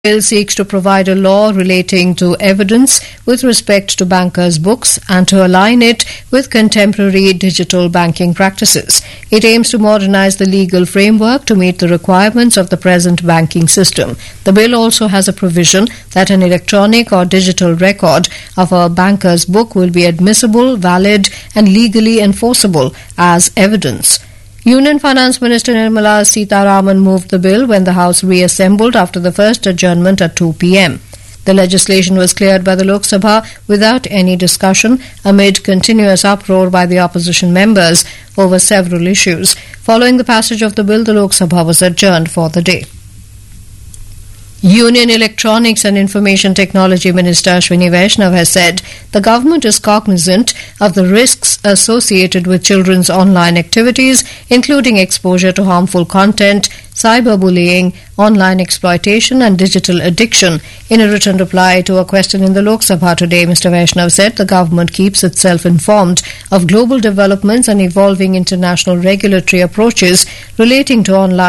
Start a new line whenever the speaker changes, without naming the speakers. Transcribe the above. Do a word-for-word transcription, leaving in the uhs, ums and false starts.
bill seeks to provide a law relating to evidence with respect to bankers' books and to align it with contemporary digital banking practices. It aims to modernize the legal framework to meet the requirements of the present banking system. The bill also has a provision that an electronic or digital record of a banker's book will be admissible, valid, and legally enforceable as evidence. Union Finance Minister Nirmala Sitharaman moved the bill when the House reassembled after the first adjournment at two p m. The legislation was cleared by the Lok Sabha without any discussion amid continuous uproar by the opposition members over several issues. Following the passage of the bill, the Lok Sabha was adjourned for the day. Union Electronics and Information Technology Minister Ashwini Vaishnav has said the government is cognizant of the risks associated with children's online activities, including exposure to harmful content, cyberbullying, online exploitation and digital addiction. In a written reply to a question in the Lok Sabha today, Mister Vaishnav said the government keeps itself informed of global developments and evolving international regulatory approaches relating to online